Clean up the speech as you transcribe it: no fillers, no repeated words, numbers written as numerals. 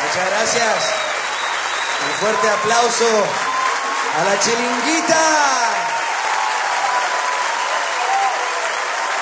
Muchas gracias. Un fuerte aplauso a la Chilinguita.